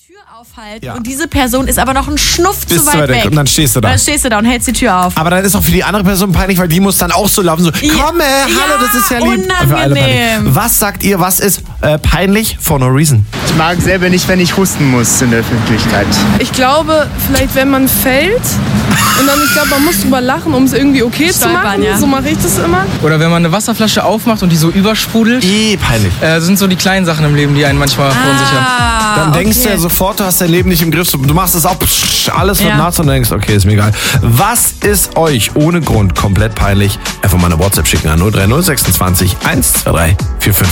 Tür aufhalten und diese Person ist aber noch ein Schnuff zu weit weg. Und dann stehst du da. Und hältst die Tür auf. Aber dann ist auch für die andere Person peinlich, weil die muss dann auch so laufen, so, komm, hallo, das ist ja lieb. Unangenehm. Was sagt ihr, was ist peinlich for no reason? Ich mag selber nicht, wenn ich husten muss in der Öffentlichkeit. Ich glaube, vielleicht wenn man fällt und dann, ich glaube, man muss drüber lachen, um es irgendwie okay zu machen. Ja. So mache ich das immer. Oder wenn man eine Wasserflasche aufmacht und die so übersprudelt. Peinlich. Das sind so die kleinen Sachen im Leben, die einen manchmal verunsichern. Dann denkst du ja sofort, du hast dein Leben nicht im Griff. Du machst es auch, alles wird nass und denkst, okay, ist mir egal. Was ist euch ohne Grund komplett peinlich? Einfach mal eine WhatsApp schicken an 030 26 123 45.